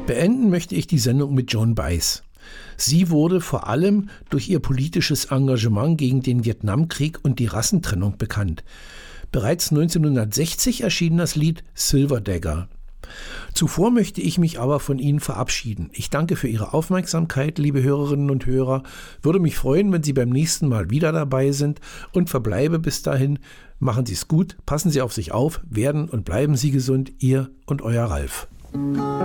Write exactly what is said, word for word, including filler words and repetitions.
Beenden möchte ich die Sendung mit Joan Baez. Sie wurde vor allem durch ihr politisches Engagement gegen den Vietnamkrieg und die Rassentrennung bekannt. Bereits neunzehnhundertsechzig erschien das Lied Silver Dagger. Zuvor möchte ich mich aber von Ihnen verabschieden. Ich danke für Ihre Aufmerksamkeit, liebe Hörerinnen und Hörer. Würde mich freuen, wenn Sie beim nächsten Mal wieder dabei sind und verbleibe bis dahin. Machen Sie es gut, passen Sie auf sich auf, werden und bleiben Sie gesund, Ihr und Euer Ralf.